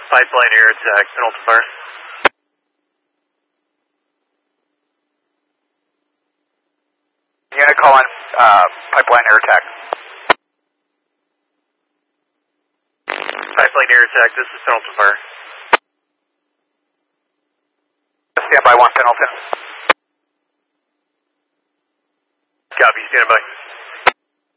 Pipeline air attack, penalty fire. Unit call in, pipeline air attack. Pipeline air attack, this is penalty fire. Stand by 1 Pendleton. Copy, stand by.